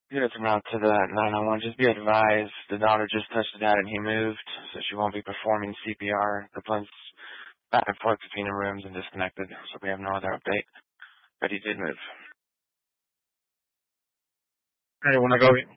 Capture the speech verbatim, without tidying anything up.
Good to route to the nine one one. Just be advised, the daughter just touched the dad and he moved, so she won't be performing C P R. The plane's back and forth between the rooms and disconnected, so we have no other update. But he did move. Hey, wanna go?